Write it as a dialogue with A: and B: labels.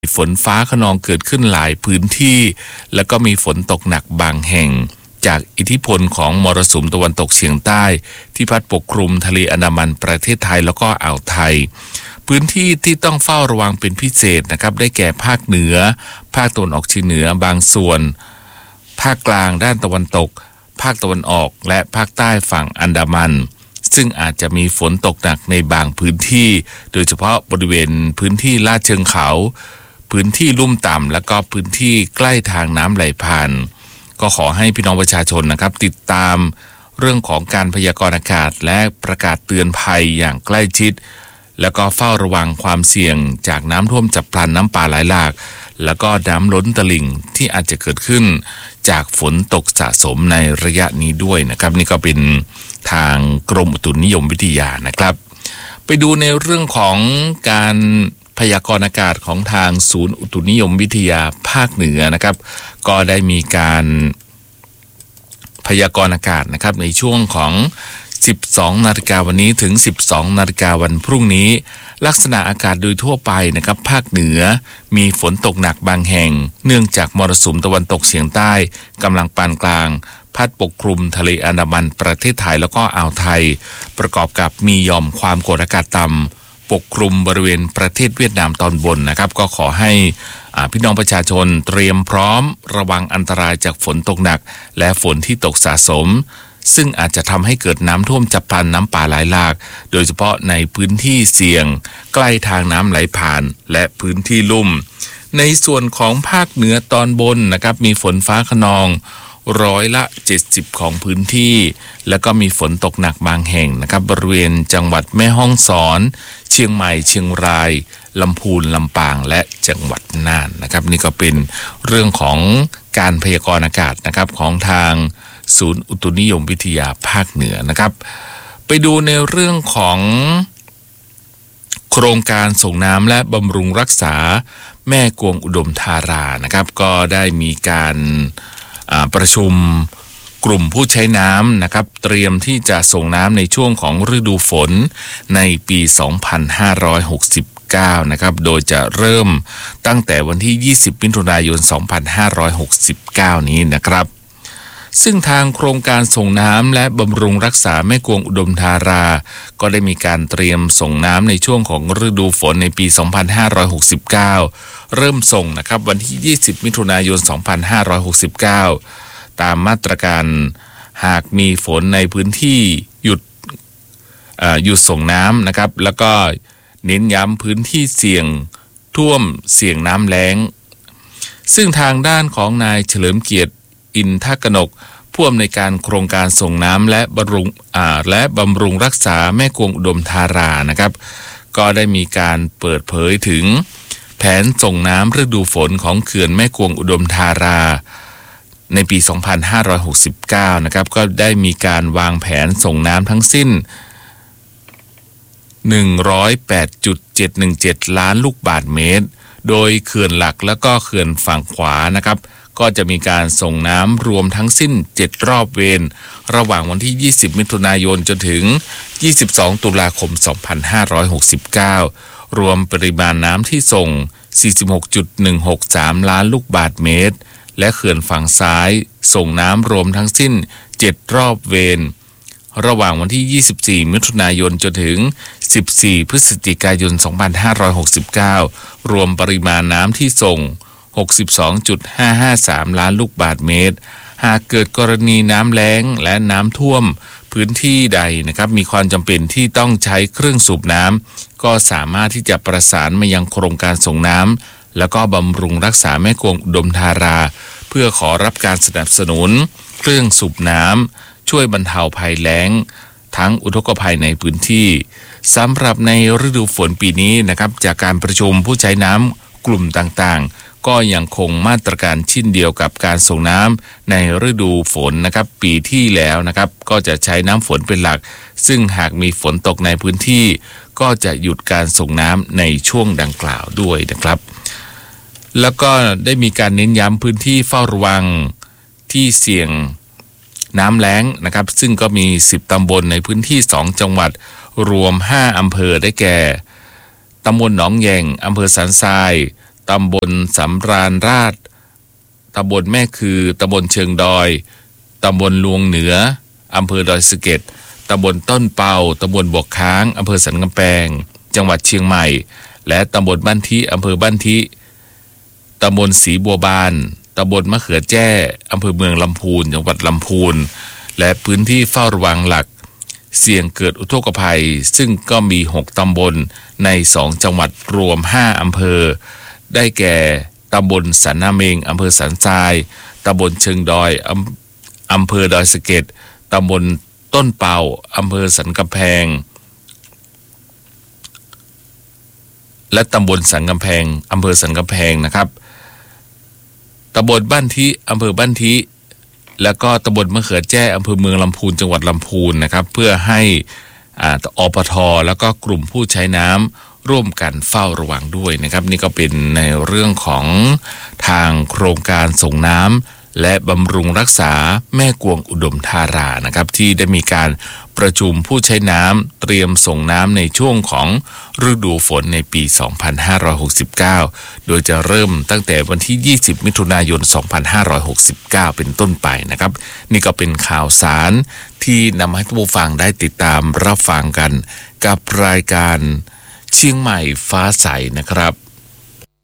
A: ฝนฟ้าคะนองเกิดขึ้นหลายพื้นที่แล้วก็มีฝนตกหนักบางแห่งจากอิทธิพลของมรสุมตะวันตกเฉียงใต้ที่พัดปกคลุมทะเลอันดามันประเทศไทยแล้วก็อ่าวไทยพื้นที่ที่ต้องเฝ้าระวังเป็นพิเศษนะครับได้แก่ภาคเหนือภาคตะวันออกเฉียงเหนือบางส่วนภาคกลางด้านตะวันตกภาคตะวันออกและภาคใต้ฝั่งอันดามันซึ่งอาจจะมีฝนตกหนักในบางพื้นที่โดยเฉพาะบริเวณพื้นที่ลาดเชิงเขาพื้นที่ลุ่มต่ำและก็พื้นที่ใกล้ทางน้ำไหลผ่านก็ขอให้พี่น้องประชาชนนะครับติดตามเรื่องของการพยากรณ์อากาศและประกาศเตือนภัยอย่างใกล้ชิดแล้วก็เฝ้าระวังความเสี่ยงจากน้ำท่วมฉับพลันน้ำป่าไหลหลากแล้วก็น้ำล้นตลิ่งที่อาจจะเกิดขึ้นจากฝนตกสะสมในระยะนี้ด้วยนะครับนี่ก็เป็นทางกรมอุตุนิยมวิทยานะครับไปดูในเรื่องของการพยากรณ์อากาศของทางศูนย์อุตุนิยมวิทยาภาคเหนือนะครับก็ได้มีการพยากรณ์อากาศนะครับในช่วงของ12 นาฬิกาวันนี้ถึง 12 นาฬิกาวันพรุ่งนี้ลักษณะอากาศโดยทั่วไปนะครับภาคเหนือมีฝนตกหนักบางแห่งเนื่องจากมรสุมตะวันตกเฉียงใต้กำลังปานกลางพัดปกคลุมทะเลอันดามันประเทศไทยแล้วก็อ่าวไทยประกอบกับมีหย่อมความกดอากาศต่ำปกคลุมบริเวณประเทศเวียดนามตอนบนนะครับก็ขอให้พี่น้องประชาชนเตรียมพร้อมระวังอันตรายจากฝนตกหนักและฝนที่ตกสะสมซึ่งอาจจะทำให้เกิดน้ำท่วมฉับพลันน้ำป่าไหลหลากโดยเฉพาะในพื้นที่เสี่ยงใกล้ทางน้ำไหลผ่านและพื้นที่ลุ่มในส่วนของภาคเหนือตอนบนนะครับมีฝนฟ้าคะนอง70%ของพื้นที่แล้วก็มีฝนตกหนักบางแห่งนะครับบริเวณจังหวัดแม่ฮ่องสอนเชียงใหม่เชียงรายลำพูนลำปางและจังหวัดน่านนะครับนี่ก็เป็นเรื่องของการพยากรณ์อากาศนะครับของทางศูนย์อุตุนิยมวิทยาภาคเหนือนะครับไปดูในเรื่องของโครงการส่งน้ำและบำรุงรักษาแม่กวงอุดมธารานะครับก็ได้มีการประชุมกลุ่มผู้ใช้น้ำนะครับเตรียมที่จะส่งน้ำในช่วงของฤดูฝนในปี 2569 นะครับโดยจะเริ่มตั้งแต่วันที่ 20 มิถุนายน 2569 นี้นะครับซึ่งทางโครงการส่งน้ำและบำรุงรักษาแม่กวงอุดมธาราก็ได้มีการเตรียมส่งน้ำในช่วงของฤดูฝนในปี 2569 เริ่มส่งนะครับวันที่ 20 มิถุนายน 2569 ตามมาตรการหากมีฝนในพื้นที่หยุดส่งน้ำนะครับแล้วก็เน้นย้ำพื้นที่เสี่ยงท่วมเสี่ยงน้ำแล้งซึ่งทางด้านของนายเฉลิมเกียรติอินทกนกผู้อำนวยการโครงการส่งน้ำและบำรุงรักษาแม่กวงอุดมธารานะครับก็ได้มีการเปิดเผยถึงแผนส่งน้ำฤดูฝนของเขื่อนแม่กวงอุดมธาราในปี 2569 นะครับก็ได้มีการวางแผนส่งน้ำทั้งสิ้น 108.717 ล้านลูกบาศก์เมตรโดยเขื่อนหลักแล้วก็เขื่อนฝั่งขวานะครับก็จะมีการส่งน้ำรวมทั้งสิ้น7รอบเวรระหว่างวันที่ 20 มิถุนายนจนถึง 22 ตุลาคม 2569 รวมปริมาณน้ำที่ส่ง 46.163 ล้านลูกบาศก์เมตรและเขื่อนฝั่งซ้ายส่งน้ำรวมทั้งสิ้น7รอบเวรระหว่างวันที่ 24 มิถุนายนจนถึง 14 พฤศจิกายน 2569 รวมปริมาณน้ำที่ส่ง62.553 ล้านลูกบาศก์เมตรหากเกิดกรณีน้ำแล้งและน้ำท่วมพื้นที่ใดนะครับมีความจำเป็นที่ต้องใช้เครื่องสูบน้ำก็สามารถที่จะประสานมายังโครงการส่งน้ำแล้วก็บำรุงรักษาแม่กวงอุดมธาราเพื่อขอรับการสนับสนุนเครื่องสูบน้ำช่วยบรรเทาภัยแล้งทั้งอุทกภัยในพื้นที่สำหรับในฤดูฝนปีนี้นะครับจากการประชุมผู้ใช้น้ำกลุ่มต่างๆก็ยังคงมาตรการเช่นเดียวกับการส่งน้ำในฤดูฝนนะครับปีที่แล้วนะครับก็จะใช้น้ำฝนเป็นหลักซึ่งหากมีฝนตกในพื้นที่ก็จะหยุดการส่งน้ำในช่วงดังกล่าวด้วยนะครับแล้วก็ได้มีการเน้นย้ำพื้นที่เฝ้าระวังที่เสี่ยงน้ำแล้งนะครับซึ่งก็มี10ตำบลในพื้นที่2จังหวัดรวม5อำเภอได้แก่ตำบลหนองแยงอำเภอสันทรายตำบลสำราญราชตำบลแม่คือตำบลเชิงดอยตำบลลวงเหนืออำเภอดอยสะเก็ดตำบลต้นเปาตำบลบวกค้างอำเภอสันกำแพงจังหวัดเชียงใหม่และตำบลบ้านทิอำเภอบ้านทิตำบลศรีบัวบานตำบลมะเขือแจ้อำเภอเมืองลำพูนจังหวัดลำพูนและพื้นที่เฝ้าระวังหลักเสี่ยงเกิดอุทกภัยซึ่งก็มี6ตำบลใน2จังหวัดรวม5อำเภอได้แก่ตำบลสันนาเมงอำเภอสันทรายตำบลเชิงดอยอำเภอดอยสะเก็ดตำบลต้นเปาอำเภอสันกำแพงและตำบลสันกำแพงอำเภอสันกำแพงนะครับตำบลบ้านทิอำเภอบ้านทิแล้วก็ตำบลมะเขือแจ้อำเภอเมืองลำพูนจังหวัดลำพูนนะครับเพื่อให้อปท.แล้วก็กลุ่มผู้ใช้น้ำร่วมกันเฝ้าระวังด้วยนะครับนี่ก็เป็นในเรื่องของทางโครงการส่งน้ำและบำรุงรักษาแม่กวงอุดมธารานะครับที่ได้มีการประชุมผู้ใช้น้ำเตรียมส่งน้ำในช่วงของฤดูฝนในปี 2569 โดยจะเริ่มตั้งแต่วันที่ 20 มิถุนายน 2569 เป็นต้นไปนะครับนี่ก็เป็นข่าวสารที่นำให้ท่านผู้ฟังได้ติดตามรับฟังกันกับรายการเชียงใหม่ฟ้าใสนะครับ